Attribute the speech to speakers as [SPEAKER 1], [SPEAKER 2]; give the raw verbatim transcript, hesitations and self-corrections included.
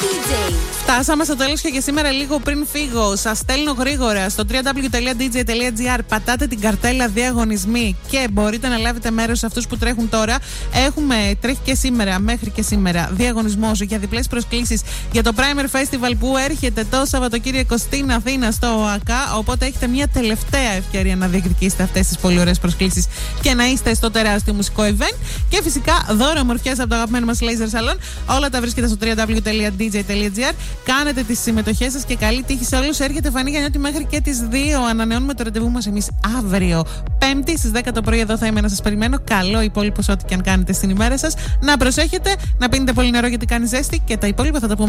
[SPEAKER 1] ντι τζέι.
[SPEAKER 2] Φτάσαμε στο τέλος και για σήμερα λίγο πριν φύγω. Σας στέλνω γρήγορα στο double-u double-u double-u τελεία ντι τζέι τελεία τζι άρ. Πατάτε την καρτέλα διαγωνισμοί και μπορείτε να λάβετε μέρος σε αυτούς που τρέχουν τώρα. Έχουμε, τρέχει και σήμερα, μέχρι και σήμερα, διαγωνισμός για διπλές προσκλήσεις για το Primer Festival που έρχεται το Σαββατοκύριακο στην Αθήνα στο ΟΑΚΑ. Οπότε έχετε μια τελευταία ευκαιρία να διεκδικήσετε αυτές τις πολύ ωραίες προσκλήσεις και να είστε στο τεράστιο μουσικό event. Και φυσικά δώρο ομορφιάς από το αγαπημένο μας Laser Salon. Όλα τα βρίσκεται στο double-u double-u double-u τελεία ντι τζέι τελεία τζι άρ. Κάνετε τις συμμετοχές σας και καλή τύχη σε όλους. Έρχεται Φανή Γιαννιώτη μέχρι και τις δύο. Ανανεώνουμε το ραντεβού μας εμείς αύριο, Πέμπτη στις δέκα το πρωί. Εδώ θα είμαι να σας περιμένω. Καλό υπόλοιπο ό,τι και αν κάνετε στην ημέρα σας. Να προσέχετε, να πίνετε πολύ νερό γιατί κάνει ζέστη και τα υπόλοιπα θα τα πούμε.